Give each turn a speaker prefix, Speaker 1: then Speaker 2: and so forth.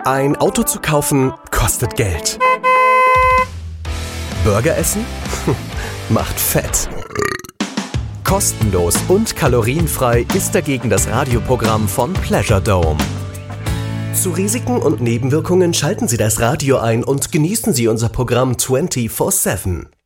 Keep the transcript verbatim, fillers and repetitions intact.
Speaker 1: Ein Auto zu kaufen kostet Geld. Burger essen? Macht fett. Kostenlos und kalorienfrei ist dagegen das Radioprogramm von Pleasure Dome. Zu Risiken und Nebenwirkungen schalten Sie das Radio ein und genießen Sie unser Programm vierundzwanzig sieben.